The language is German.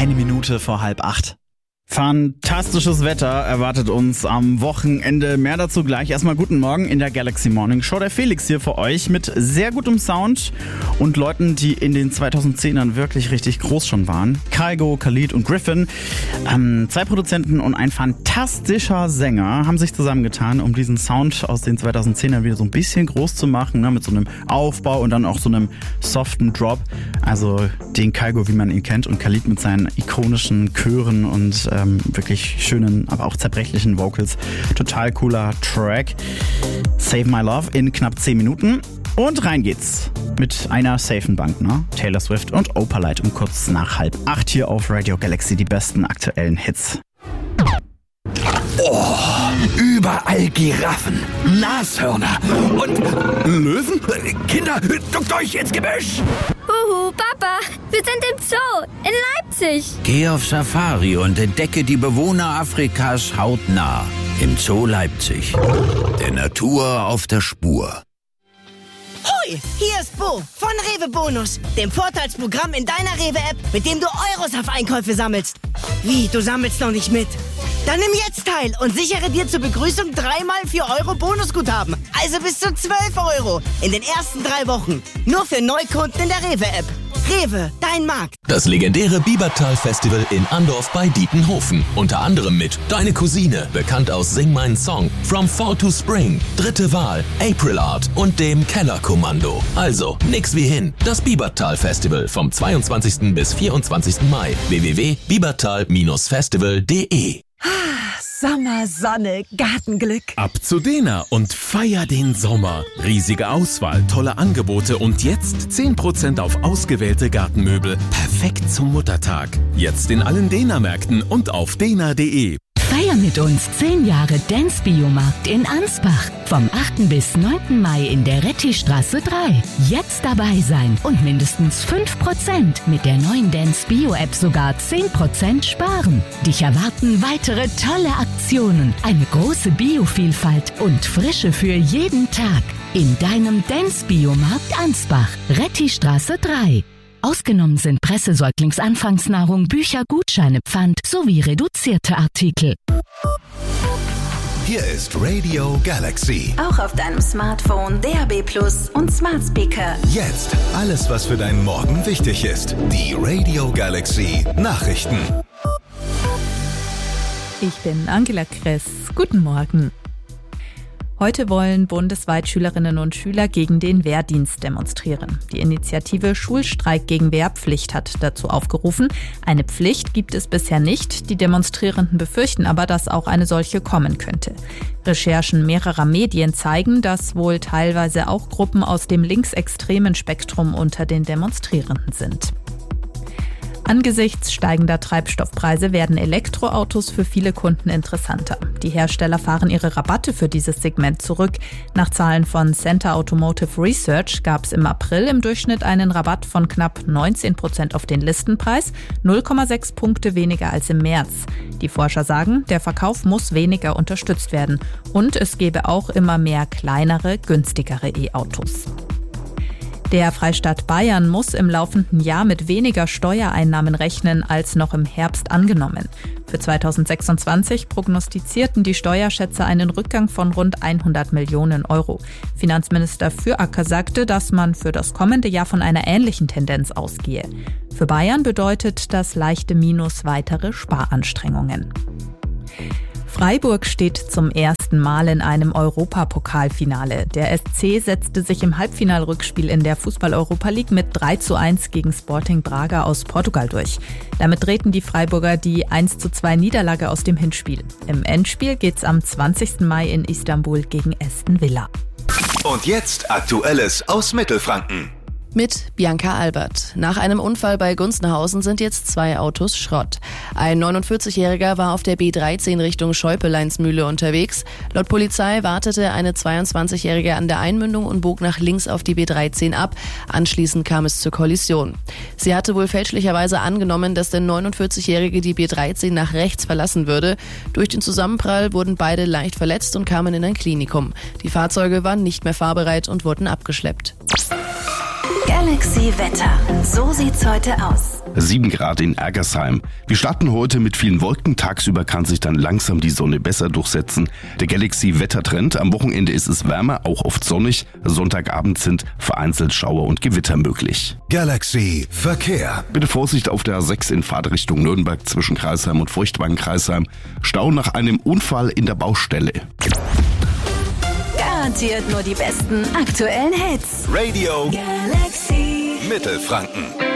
1 Minute vor 7:30. Fantastisches Wetter erwartet uns am Wochenende. Mehr dazu gleich. Erstmal guten Morgen in der Galaxy Morning Show. Der Felix hier für euch mit sehr gutem Sound und Leuten, die in den 2010ern wirklich richtig groß schon waren. Kygo, Khalid und Griffin. 2 Produzenten und ein fantastischer Sänger haben sich zusammengetan, um diesen Sound aus den 2010ern wieder so ein bisschen groß zu machen, ne? Mit so einem Aufbau und dann auch so einem soften Drop. Also den Kygo, wie man ihn kennt, und Khalid mit seinen ikonischen Chören und wirklich schönen, aber auch zerbrechlichen Vocals. Total cooler Track. Save My Love in knapp 10 Minuten. Und rein geht's mit einer safen Bank, ne? Taylor Swift und Opalite um kurz nach 7:30 hier auf Radio Galaxy, die besten aktuellen Hits. Oh, überall Giraffen, Nashörner und Löwen. Kinder, duckt euch ins Gebüsch! Huhu, Papa, wir sind im Zoo in Leipzig. Geh auf Safari und entdecke die Bewohner Afrikas hautnah im Zoo Leipzig. Der Natur auf der Spur. Hoi, hier ist Bo von Rewe Bonus, dem Vorteilsprogramm in deiner Rewe-App, mit dem du Euros auf Einkäufe sammelst. Wie, du sammelst noch nicht mit? Dann nimm jetzt teil und sichere dir zur Begrüßung 3x 4 Euro Bonusguthaben. Also bis zu 12 Euro in den ersten 3 Wochen. Nur für Neukunden in der Rewe-App. Rewe, dein Markt. Das legendäre Biebertal-Festival in Andorf bei Dietenhofen. Unter anderem mit Deine Cousine, bekannt aus Sing meinen Song, From Fall to Spring, Dritte Wahl, April Art und dem Kellerkommando. Also, nix wie hin. Das Biebertal-Festival vom 22. bis 24. Mai. www.biebertal-festival.de. Sommer, Sonne, Gartenglück. Ab zu Dena und feier den Sommer. Riesige Auswahl, tolle Angebote und jetzt 10% auf ausgewählte Gartenmöbel. Perfekt zum Muttertag. Jetzt in allen Dena-Märkten und auf dena.de. Feier mit uns 10 Jahre Dance Biomarkt in Ansbach. Vom 8. bis 9. Mai in der Rettistraße 3. Jetzt dabei sein und mindestens 5%. Mit der neuen Dance Bio App sogar 10% sparen. Dich erwarten weitere tolle Aktionen, eine große Biovielfalt und Frische für jeden Tag. In deinem Dance Biomarkt Ansbach. Rettistraße 3. Ausgenommen sind Pressesäuglingsanfangsnahrung, Bücher, Gutscheine, Pfand sowie reduzierte Artikel. Hier ist Radio Galaxy. Auch auf deinem Smartphone, DAB+ und Smart Speaker. Jetzt alles, was für deinen Morgen wichtig ist. Die Radio Galaxy Nachrichten. Ich bin Angela Kress. Guten Morgen. Heute wollen bundesweit Schülerinnen und Schüler gegen den Wehrdienst demonstrieren. Die Initiative Schulstreik gegen Wehrpflicht hat dazu aufgerufen. Eine Pflicht gibt es bisher nicht. Die Demonstrierenden befürchten aber, dass auch eine solche kommen könnte. Recherchen mehrerer Medien zeigen, dass wohl teilweise auch Gruppen aus dem linksextremen Spektrum unter den Demonstrierenden sind. Angesichts steigender Treibstoffpreise werden Elektroautos für viele Kunden interessanter. Die Hersteller fahren ihre Rabatte für dieses Segment zurück. Nach Zahlen von Center Automotive Research gab es im April im Durchschnitt einen Rabatt von knapp 19% auf den Listenpreis, 0,6 Punkte weniger als im März. Die Forscher sagen, der Verkauf muss weniger unterstützt werden und es gebe auch immer mehr kleinere, günstigere E-Autos. Der Freistaat Bayern muss im laufenden Jahr mit weniger Steuereinnahmen rechnen als noch im Herbst angenommen. Für 2026 prognostizierten die Steuerschätzer einen Rückgang von rund 100 Millionen Euro. Finanzminister Füracker sagte, dass man für das kommende Jahr von einer ähnlichen Tendenz ausgehe. Für Bayern bedeutet das leichte Minus weitere Sparanstrengungen. Freiburg steht zum ersten Mal in einem Europapokalfinale. Der SC setzte sich im Halbfinalrückspiel in der Fußball-Europa League mit 3:1 gegen Sporting Braga aus Portugal durch. Damit drehten die Freiburger die 1:2 Niederlage aus dem Hinspiel. Im Endspiel geht's am 20. Mai in Istanbul gegen Aston Villa. Und jetzt Aktuelles aus Mittelfranken. Mit Bianca Albert. Nach einem Unfall bei Gunzenhausen sind jetzt 2 Autos Schrott. Ein 49-Jähriger war auf der B13 Richtung Schäupeleinsmühle unterwegs. Laut Polizei wartete eine 22-Jährige an der Einmündung und bog nach links auf die B13 ab. Anschließend kam es zur Kollision. Sie hatte wohl fälschlicherweise angenommen, dass der 49-Jährige die B13 nach rechts verlassen würde. Durch den Zusammenprall wurden beide leicht verletzt und kamen in ein Klinikum. Die Fahrzeuge waren nicht mehr fahrbereit und wurden abgeschleppt. Galaxy Wetter. So sieht's heute aus. 7 Grad in Ergersheim. Wir starten heute mit vielen Wolken. Tagsüber kann sich dann langsam die Sonne besser durchsetzen. Der Galaxy-Wettertrend. Am Wochenende ist es wärmer, auch oft sonnig. Sonntagabend sind vereinzelt Schauer und Gewitter möglich. Galaxy Verkehr. Bitte Vorsicht auf der A6 in Fahrtrichtung Nürnberg zwischen Kreisheim und Feuchtwagen-Kreisheim. Stau nach einem Unfall in der Baustelle. Garantiert nur die besten aktuellen Hits. Radio Galaxy Mittelfranken.